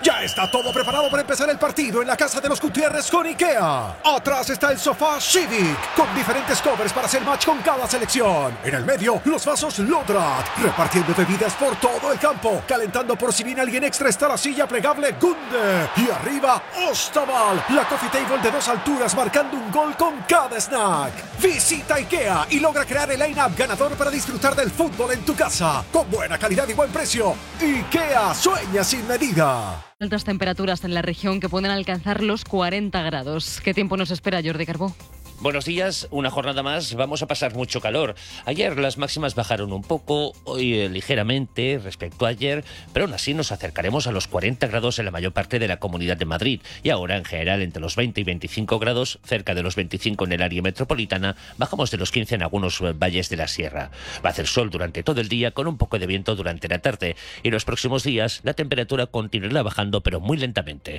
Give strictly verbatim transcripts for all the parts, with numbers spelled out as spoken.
Ya está todo preparado para empezar el partido en la casa de los Gutiérrez con IKEA. Atrás está el sofá Civic, con diferentes covers para hacer match con cada selección. En el medio, los vasos Lodrat, repartiendo bebidas por todo el campo. Calentando por si viene alguien extra está la silla plegable Gunde. Y arriba, Ostaval, la coffee table de dos alturas marcando un gol con cada snack. Visita IKEA y logra crear el line-up ganador para disfrutar del fútbol en tu casa. Con buena calidad y buen precio. IKEA, sueña sin medida. Altas temperaturas en la región que pueden alcanzar los cuarenta grados. ¿Qué tiempo nos espera, Jordi Carbó? Buenos días, una jornada más, vamos a pasar mucho calor. Ayer las máximas bajaron un poco, hoy eh, ligeramente respecto a ayer, pero aún así nos acercaremos a los cuarenta grados en la mayor parte de la Comunidad de Madrid y ahora en general entre los veinte y veinticinco grados, cerca de los veinticinco en el área metropolitana, bajamos de los quince en algunos valles de la sierra. Va a hacer sol durante todo el día con un poco de viento durante la tarde y los próximos días la temperatura continuará bajando pero muy lentamente.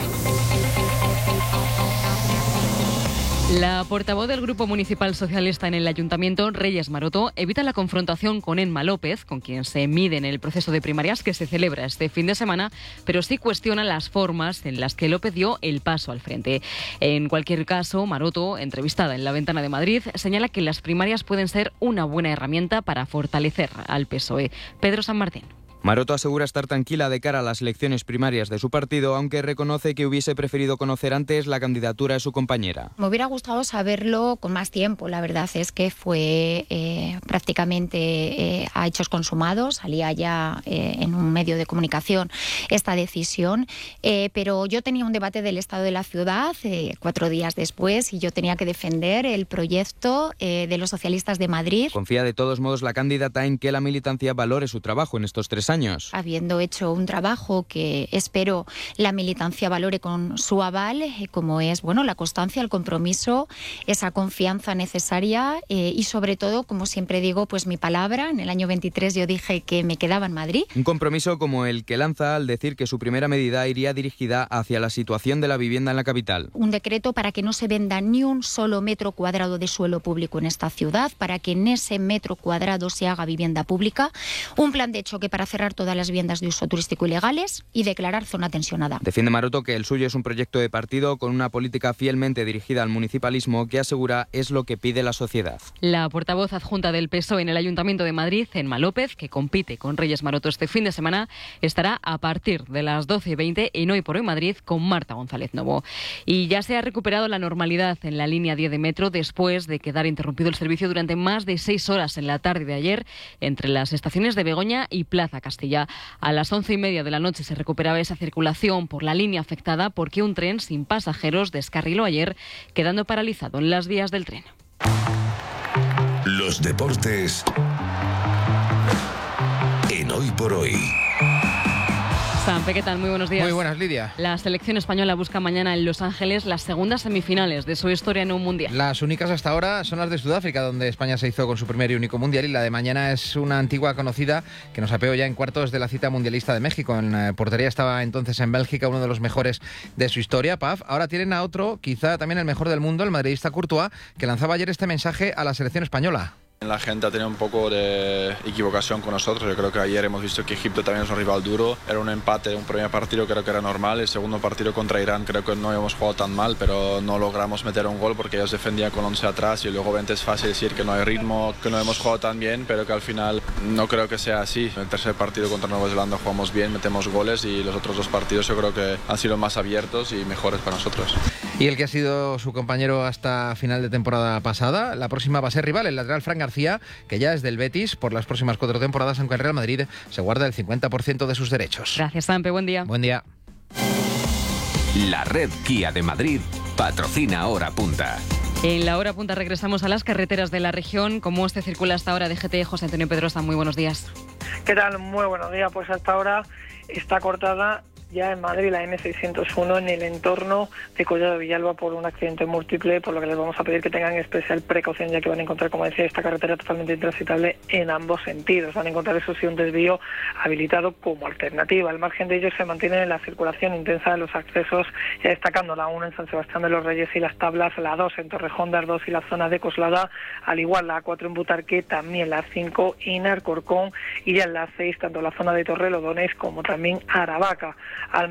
La portavoz del Grupo Municipal Socialista en el Ayuntamiento, Reyes Maroto, evita la confrontación con Emma López, con quien se mide en el proceso de primarias que se celebra este fin de semana, pero sí cuestiona las formas en las que López dio el paso al frente. En cualquier caso, Maroto, entrevistada en La Ventana de Madrid, señala que las primarias pueden ser una buena herramienta para fortalecer al P S O E. Pedro San Martín. Maroto asegura estar tranquila de cara a las elecciones primarias de su partido, aunque reconoce que hubiese preferido conocer antes la candidatura de su compañera. Me hubiera gustado saberlo con más tiempo. La verdad es que fue eh, prácticamente eh, a hechos consumados. Salía ya eh, en un medio de comunicación esta decisión. Eh, pero yo tenía un debate del estado de la ciudad eh, cuatro días después y yo tenía que defender el proyecto eh, de los socialistas de Madrid. Confía de todos modos la candidata en que la militancia valore su trabajo en estos tres años. años. Habiendo hecho un trabajo que espero la militancia valore con su aval, eh, como es bueno la constancia, el compromiso, esa confianza necesaria eh, y sobre todo, como siempre digo, pues mi palabra. En el año veintitrés yo dije que me quedaba en Madrid. Un compromiso como el que lanza al decir que su primera medida iría dirigida hacia la situación de la vivienda en la capital. Un decreto para que no se venda ni un solo metro cuadrado de suelo público en esta ciudad, para que en ese metro cuadrado se haga vivienda pública. Un plan de choque para cerrar todas las viviendas de uso turístico ilegales y declarar zona tensionada. Defiende Maroto que el suyo es un proyecto de partido con una política fielmente dirigida al municipalismo que asegura es lo que pide la sociedad. La portavoz adjunta del P S O E en el Ayuntamiento de Madrid, Emma López, que compite con Reyes Maroto este fin de semana, estará a partir de las doce y veinte en Hoy por Hoy Madrid con Marta González Novo. Y ya se ha recuperado la normalidad en la línea diez de metro después de quedar interrumpido el servicio durante más de seis horas en la tarde de ayer entre las estaciones de Begoña y Plaza Castilla. A las once y media de la noche se recuperaba esa circulación por la línea afectada porque un tren sin pasajeros descarriló ayer, quedando paralizado en las vías del tren. Los deportes en Hoy por Hoy. Sampe, ¿qué tal? Muy buenos días. Muy buenas, Lidia. La selección española busca mañana en Los Ángeles las segundas semifinales de su historia en un mundial. Las únicas hasta ahora son las de Sudáfrica, donde España se hizo con su primer y único mundial, y la de mañana es una antigua conocida que nos apeó ya en cuartos de la cita mundialista de México. En eh, portería estaba entonces en Bélgica uno de los mejores de su historia, Paf. Ahora tienen a otro, quizá también el mejor del mundo, el madridista Courtois, que lanzaba ayer este mensaje a la selección española. La gente ha tenido un poco de equivocación con nosotros. Yo creo que ayer hemos visto que Egipto también es un rival duro. Era un empate, un primer partido creo que era normal. El segundo partido contra Irán creo que no hemos jugado tan mal, pero no logramos meter un gol porque ellos defendían con once atrás y luego veinte es fácil decir que no hay ritmo, que no hemos jugado tan bien, pero que al final no creo que sea así. En el tercer partido contra Nueva Zelanda jugamos bien, metemos goles y los otros dos partidos yo creo que han sido más abiertos y mejores para nosotros. Y el que ha sido su compañero hasta final de temporada pasada, la próxima va a ser rival, el lateral Fran García, que ya es del Betis por las próximas cuatro temporadas, aunque el Real Madrid se guarda el cincuenta por ciento de sus derechos. Gracias, Sampe. Buen día. Buen día. La red Kia de Madrid patrocina Hora Punta. En la Hora Punta regresamos a las carreteras de la región. ¿Cómo este circula hasta ahora? D G T, José Antonio Pedrosa, muy buenos días. ¿Qué tal? Muy buenos días. Pues hasta ahora está cortada ya en Madrid la eme seiscientos uno en el entorno de Collado de Villalba por un accidente múltiple, por lo que les vamos a pedir que tengan especial precaución, ya que van a encontrar, como decía, esta carretera totalmente intransitable en ambos sentidos. Van a encontrar, eso sí, un desvío habilitado como alternativa. Al margen de ello se mantiene la circulación intensa de los accesos, ya destacando la uno en San Sebastián de los Reyes y Las Tablas, la dos en Torrejón de Ardoz y la zona de Coslada, al igual la a cuatro en Butarque, también la cinco en Alcorcón y ya en la seis, tanto la zona de Torrelodones como también Aravaca. Al